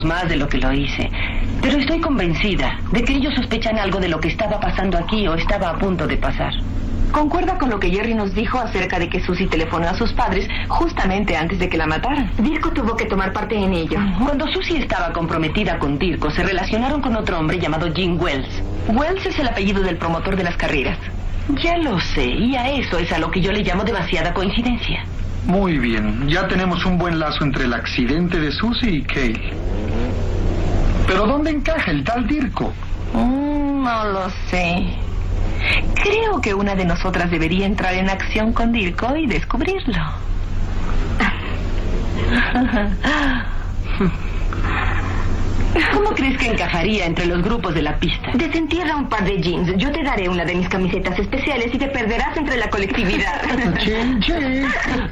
más de lo que lo hice. Pero estoy convencida de que ellos sospechan algo de lo que estaba pasando aquí o estaba a punto de pasar. Concuerda con lo que Jerry nos dijo acerca de que Susie telefonó a sus padres justamente antes de que la mataran. Dirko tuvo que tomar parte en ello. Cuando Susie estaba comprometida con Dirko, se relacionaron con otro hombre llamado Jim Wells. Wells es el apellido del promotor de las carreras. Ya lo sé, y a eso es a lo que yo le llamo demasiada coincidencia. Muy bien, ya tenemos un buen lazo entre el accidente de Susie y Cale. ¿Pero dónde encaja el tal Dirko? No lo sé. Creo que una de nosotras debería entrar en acción con Dirko y descubrirlo. ¿Cómo crees que encajaría entre los grupos de la pista? Desentierra un par de jeans. Yo te daré una de mis camisetas especiales y te perderás entre la colectividad. Chin, chin.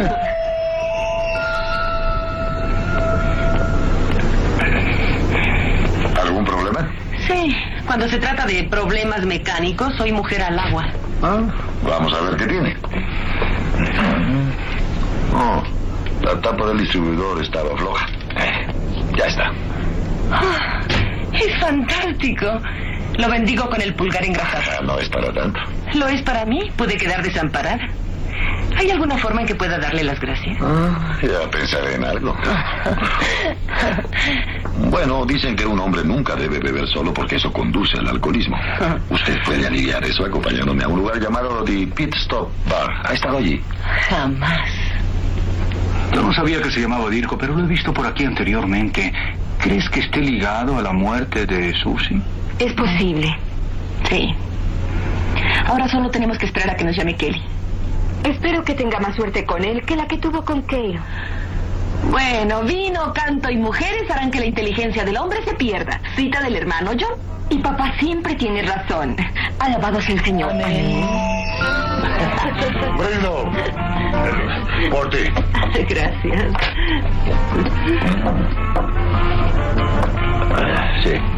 ¿Algún problema? Sí, cuando se trata de problemas mecánicos, soy mujer al agua. Vamos a ver qué tiene. Oh, la tapa del distribuidor estaba floja. Ya está. Es fantástico. Lo bendigo con el pulgar engrasado. No es para tanto. ¿Lo es para mí? Pude quedar desamparada. ¿Hay alguna forma en que pueda darle las gracias? Ya pensaré en algo. Bueno, dicen que un hombre nunca debe beber solo porque eso conduce al alcoholismo. Usted puede aliviar eso acompañándome a un lugar llamado The Pit Stop Bar. ¿Ha estado allí? Jamás. Yo no sabía que se llamaba Dirko, pero lo he visto por aquí anteriormente. ¿Crees que esté ligado a la muerte de Susie? Es posible. Sí. Ahora solo tenemos que esperar a que nos llame Kelly. Espero que tenga más suerte con él que la que tuvo con Cale. Bueno, vino, canto y mujeres harán que la inteligencia del hombre se pierda. Cita del hermano John. Y papá siempre tiene razón. Alabado sea el Señor. Bruno. Por ti. Gracias. Sí.